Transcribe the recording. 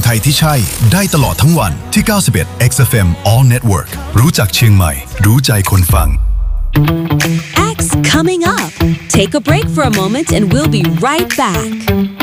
ทยที่ใช่ได้ตลอดทั้งวันที่91 XFM All Network รู้จักเชียงใหม่รู้ใจคนฟัง X coming up. Take a break for a moment and we'll be right back.